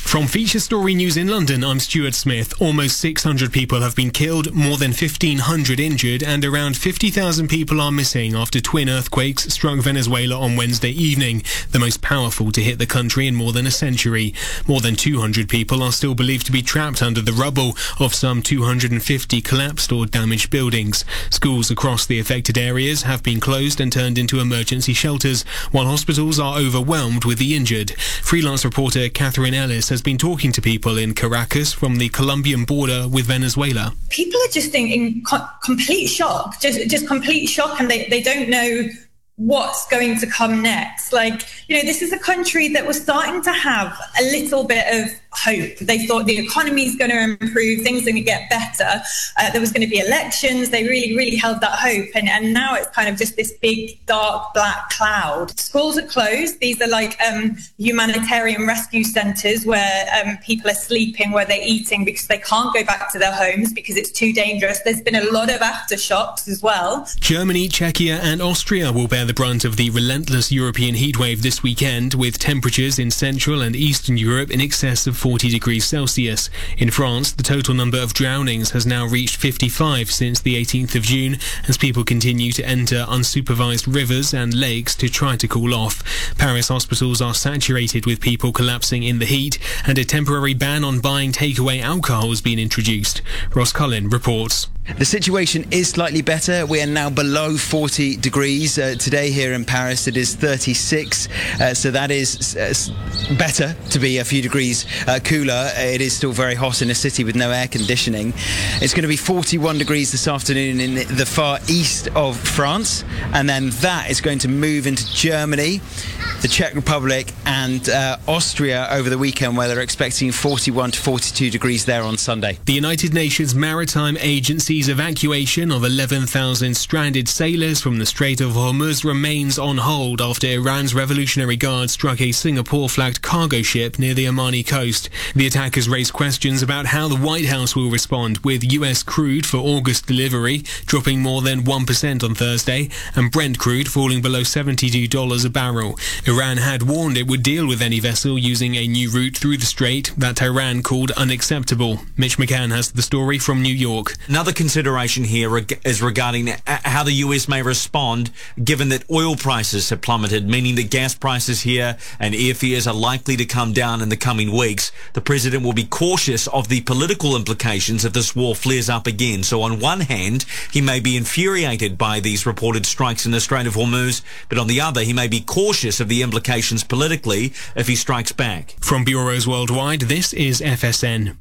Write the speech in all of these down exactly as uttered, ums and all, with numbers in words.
From Feature Story News in London, I'm Stuart Smith. Almost six hundred people have been killed, more than fifteen hundred injured, and around fifty thousand people are missing after twin earthquakes struck Venezuela on Wednesday evening, the most powerful to hit the country in more than a century. More than two hundred people are still believed to be trapped under the rubble of some two hundred fifty collapsed or damaged buildings. Schools across the affected areas have been closed and turned into emergency shelters, while hospitals are overwhelmed with the injured. Freelance reporter Catherine Ellis has been talking to people in Caracas from the Colombian border with Venezuela. People are just in, in co- complete shock, just just complete shock, and they, they don't know what's going to come next. Like, you know, this is a country that was starting to have a little bit of hope. They thought the economy is going to improve, things are going to get better. Uh, there was going to be elections. They really, really held that hope. And, and now it's kind of just this big, dark, black cloud. Schools are closed. These are like um, humanitarian rescue centres where um, people are sleeping, where they're eating because they can't go back to their homes because it's too dangerous. There's been a lot of aftershocks as well. Germany, Czechia and Austria will bear the brunt of the relentless European heatwave this weekend, with temperatures in Central and Eastern Europe in excess of forty degrees Celsius. In France, the total number of drownings has now reached fifty-five since the eighteenth of June, as people continue to enter unsupervised rivers and lakes to try to cool off. Paris hospitals are saturated with people collapsing in the heat, and a temporary ban on buying takeaway alcohol has been introduced. Ross Cullen reports. The situation is slightly better. We are now below forty degrees. Uh, today here in Paris it is thirty-six, uh, so that is uh, better to be a few degrees uh, cooler. It is still very hot in a city with no air conditioning. It's going to be forty-one degrees this afternoon in the far east of France, and then that is going to move into Germany, the Czech Republic and uh, Austria over the weekend, where they're expecting forty-one to forty-two degrees there on Sunday. The United Nations Maritime Agency's evacuation of eleven thousand stranded sailors from the Strait of Hormuz remains on hold after Iran's Revolutionary Guard struck a Singapore-flagged cargo ship near the Omani coast. The attackers raised questions about how the White House will respond, with U S crude for August delivery dropping more than one percent on Thursday and Brent crude falling below seventy-two dollars a barrel. Iran had warned it would deal with any vessel using a new route through the strait that Tehran called unacceptable. Mitch McCann has the story from New York. Another consideration here is regarding how the U S may respond, given that oil prices have plummeted, meaning that gas prices here and airfares are likely to come down in the coming weeks. The president will be cautious of the political implications if this war flares up again. So on one hand, he may be infuriated by these reported strikes in the Strait of Hormuz, but on the other, he may be cautious of the implications politically if he strikes back. From bureaus worldwide, this is F S N.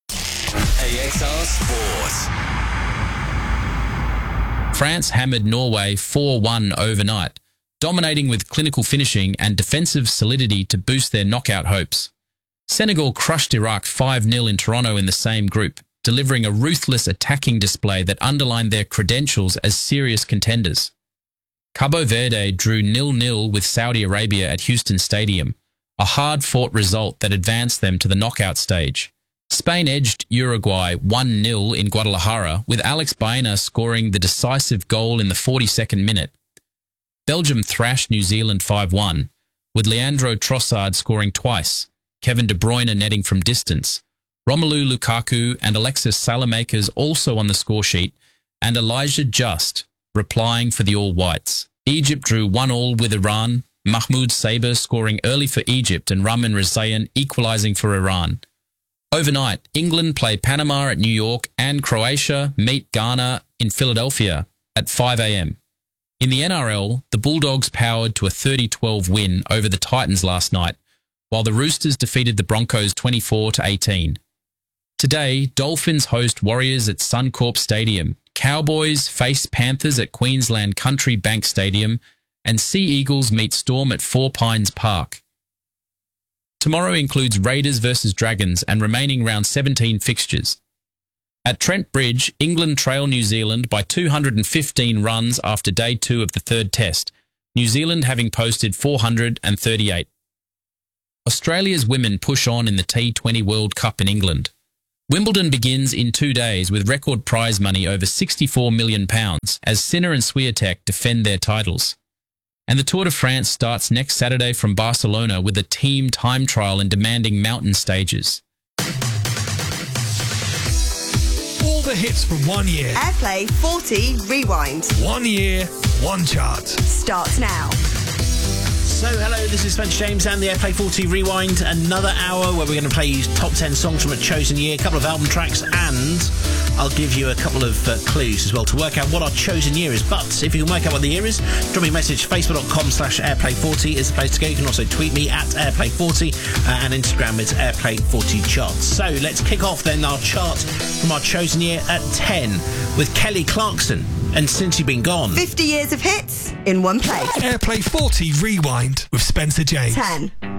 A X R Sport. France hammered Norway four one overnight, dominating with clinical finishing and defensive solidity to boost their knockout hopes. Senegal crushed Iraq five nil in Toronto in the same group, delivering a ruthless attacking display that underlined their credentials as serious contenders. Cabo Verde drew nil nil with Saudi Arabia at Houston Stadium, a hard-fought result that advanced them to the knockout stage. Spain edged Uruguay one nil in Guadalajara, with Alex Baena scoring the decisive goal in the forty-second minute. Belgium thrashed New Zealand five one, with Leandro Trossard scoring twice, Kevin De Bruyne netting from distance, Romelu Lukaku and Alexis Salamakers also on the scoresheet, and Elijah Just replying for the All-Whites. Egypt drew one all with Iran, Mahmoud Saber scoring early for Egypt and Ramin Rezaeian equalising for Iran. Overnight, England play Panama at New York and Croatia meet Ghana in Philadelphia at five a m. In the N R L, the Bulldogs powered to a thirty twelve win over the Titans last night, while the Roosters defeated the Broncos twenty-four to eighteen. Today, Dolphins host Warriors at Suncorp Stadium, Cowboys face Panthers at Queensland Country Bank Stadium, and Sea Eagles meet Storm at Four Pines Park. Tomorrow includes Raiders versus Dragons and remaining round seventeen fixtures. At Trent Bridge, England trail New Zealand by two hundred fifteen runs after day two of the third test, New Zealand having posted four hundred thirty-eight. Australia's women push on in the T twenty World Cup in England. Wimbledon begins in two days with record prize money over sixty-four million pounds as Sinner and Swiatek defend their titles. And the Tour de France starts next Saturday from Barcelona with a team time trial and demanding mountain stages. All the hits from one year. Airplay forty Rewind. One year, one chart. Starts now. So, hello, this is Spencer James and the Airplay forty Rewind. Another hour where we're going to play you top ten songs from a chosen year, a couple of album tracks, and I'll give you a couple of uh, clues as well to work out what our chosen year is. But if you can work out what the year is, drop me a message. Facebook.com slash Airplay40 is the place to go. You can also tweet me at Airplay forty uh, and Instagram is Airplay forty Charts. So, let's kick off then our chart from our chosen year at ten with Kelly Clarkson and Since You've Been Gone. fifty years of hits in one place. Airplay forty Rewind with Spencer James. ten.